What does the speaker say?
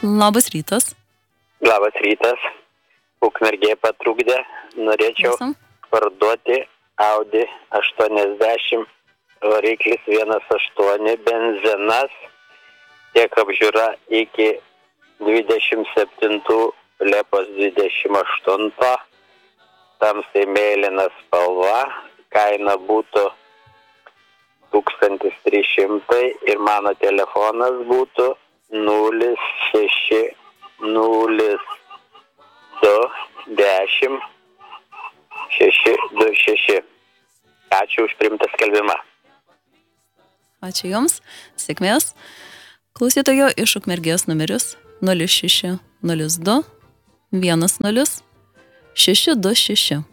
Labas rytas. Labas rytas. Ukmergė patrukdė. Norėčiau parduoti Audi 80, variklis 1.8, benzinas, tiek apžiūra iki 27 Liepos 28, tamsiai mėlyna spalva, kaina būtų 1300 ir mano telefonas būtų 060210 626. Ačiū už priimtą skelbimą. Ačiū Jums. Sėkmės. Klausytojo iš Ukmergės numeris 0602 10 626.